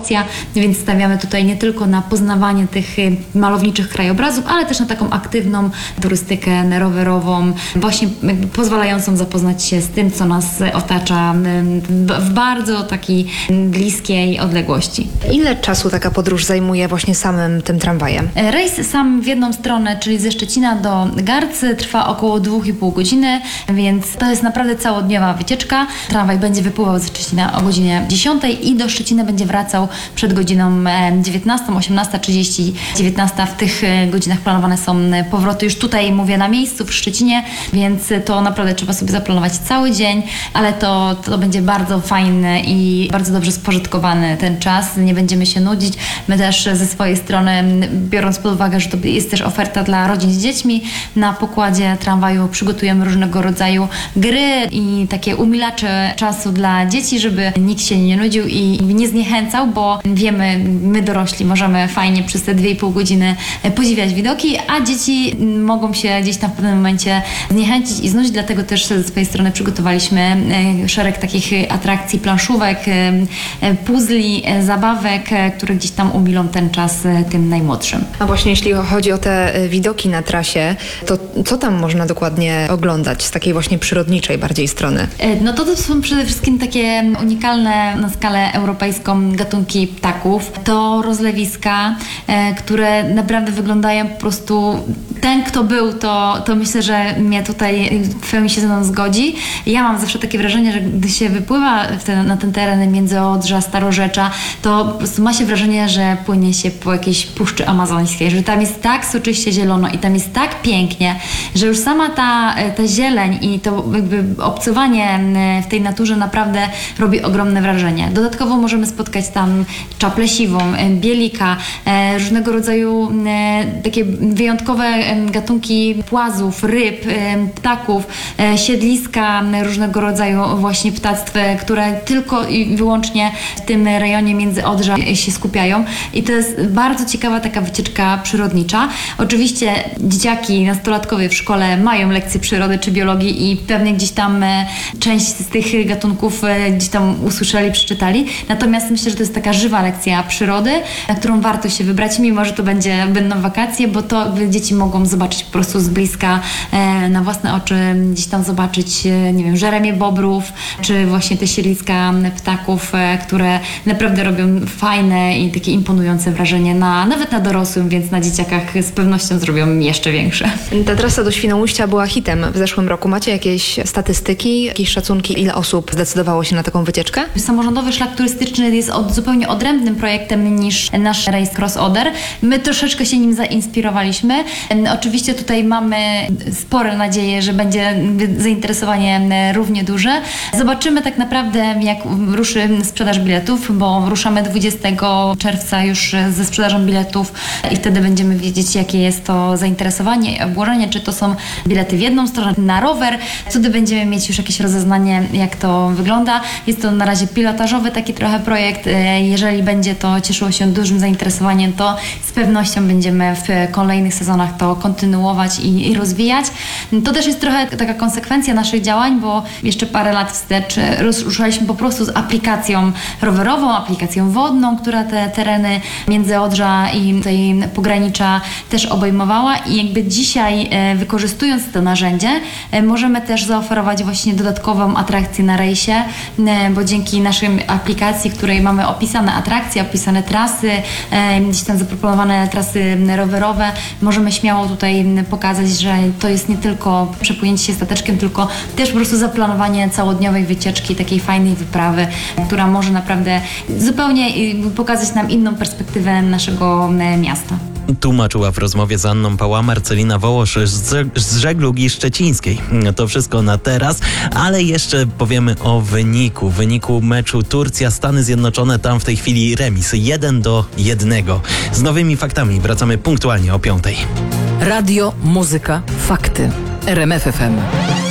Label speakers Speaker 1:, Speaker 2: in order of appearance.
Speaker 1: opcja, więc stawiamy tutaj nie tylko na poznawanie tych malowniczych krajobrazów, ale też na taką aktywną turystykę rowerową, właśnie pozwalającą zapoznać się z tym, co nas otacza w bardzo takiej bliskiej odległości.
Speaker 2: Ile czasu taka podróż zajmuje właśnie samym tym tramwajem?
Speaker 1: Rejs sam w jedną stronę, czyli ze Szczecina do Garcy, trwa około 2,5 godziny, więc to jest naprawdę całodniowa wycieczka. Tramwaj będzie wypływał ze Szczecina o godzinie 10 i do Szczecina będzie wracał przed godziną 19, 18:30, 19. W tych godzinach planowane są powroty już tutaj, mówię, na miejscu w Szczecinie, więc to naprawdę trzeba sobie zaplanować cały dzień, ale to będzie bardzo fajny i bardzo dobrze spożytkowany ten czas. Nie będziemy się nudzić. My też ze swojej strony, biorąc pod uwagę, że to jest też oferta dla rodzin z dziećmi, na pokładzie tramwaju przygotujemy różnego rodzaju gry i takie umilacze czasu dla dzieci, żeby nikt się nie nudził i nie zniechęcał, bo wiemy, my dorośli możemy fajnie przez te 2,5 godziny podziwiać widoki, a dzieci mogą się gdzieś tam w pewnym momencie zniechęcić i znudzić, dlatego też ze swojej strony przygotowaliśmy szereg takich atrakcji, planszówek, puzli, zabawek, które gdzieś tam umilą ten czas tym najmłodszym.
Speaker 2: A właśnie jeśli chodzi o te widoki na trasie, to co tam można dokładnie oglądać z takiej właśnie przyrodniczej bardziej strony?
Speaker 1: No to są przede wszystkim takie unikalne na skalę europejską gatunki ptaków. To rozlewiska, które naprawdę wyglądają po prostu... Ten, kto był, to myślę, że mnie tutaj w pełni się ze mną zgodzi. Ja mam zawsze takie wrażenie, że gdy się wypływa na ten teren Międzyodrza, Starorzecza, to po prostu ma się wrażenie, że płynie się po jakiejś puszczy amazońskiej, że tam jest tak soczyście zielono i tam jest tak pięknie, że już sama ta zieleń i to jakby obcowanie w tej naturze naprawdę robi ogromne wrażenie. Dodatkowo możemy spotkać tam czaplę siwą, bielika, różnego rodzaju takie wyjątkowe gatunki płazów, ryb, ptaków, siedliska różnego rodzaju właśnie ptactw, które tylko i wyłącznie w tym rejonie Międzyodrza się skupiają. I to jest bardzo ciekawa taka wycieczka przyrodnicza. Oczywiście dzieciaki, nastolatkowie w szkole mają lekcje przyrody czy biologii i pewnie gdzieś tam część z tych gatunków gdzieś tam usłyszeli, przeczytali. Natomiast myślę, że to jest taka żywa lekcja przyrody, na którą warto się wybrać, mimo że to będą wakacje, bo to dzieci mogą zobaczyć po prostu z bliska, na własne oczy, gdzieś tam zobaczyć, nie wiem, żeremie bobrów, czy właśnie te siedliska ptaków, które naprawdę robią fajne i takie imponujące wrażenie nawet na dorosłym, więc na dzieciakach z pewnością zrobią jeszcze większe.
Speaker 2: Ta trasa do Świnoujścia była hitem w zeszłym roku. Macie jakieś statystyki, jakieś szacunki, ile osób zdecydowało się na taką wycieczkę?
Speaker 1: Samorządowy szlak turystyczny jest zupełnie odrębnym projektem niż nasz rejs Cross Oder. My troszeczkę się nim zainspirowaliśmy. Oczywiście tutaj mamy spore nadzieje, że będzie zainteresowanie równie duże. Zobaczymy tak naprawdę, jak ruszy sprzedaż biletów, bo ruszamy 20 czerwca już ze sprzedażą biletów i wtedy będziemy wiedzieć, jakie jest to zainteresowanie i obłożenie, czy to są bilety w jedną stronę na rower, wtedy będziemy mieć już jakieś rozeznanie, jak to wygląda. Jest to na razie pilotażowy taki trochę projekt. Jeżeli będzie to cieszyło się dużym zainteresowaniem, to z pewnością będziemy w kolejnych sezonach to kontynuować i rozwijać. To też jest trochę taka konsekwencja naszych działań, bo jeszcze parę lat wstecz ruszaliśmy po prostu z aplikacją rowerową, aplikacją wodną, która te tereny Międzyodrza i tutaj pogranicza też obejmowała i jakby dzisiaj, wykorzystując to narzędzie, możemy też zaoferować właśnie dodatkową atrakcję na rejsie, bo dzięki naszej aplikacji, w której mamy opisane atrakcje, opisane trasy, gdzieś tam zaproponowane trasy rowerowe, możemy śmiało tutaj pokazać, że to jest nie tylko przepłynięcie się stateczkiem, tylko też po prostu zaplanowanie całodniowej wycieczki, takiej fajnej wyprawy, która może naprawdę zupełnie pokazać nam inną perspektywę naszego miasta.
Speaker 3: Tłumaczyła w rozmowie z Anną Pała Marcelina Wołosz z żeglugi szczecińskiej. To wszystko na teraz, ale jeszcze powiemy o wyniku meczu Turcja-Stany Zjednoczone. Tam w tej chwili remis 1-1. Z nowymi faktami wracamy punktualnie o 5:00.
Speaker 4: Radio, muzyka, fakty. RMF FM.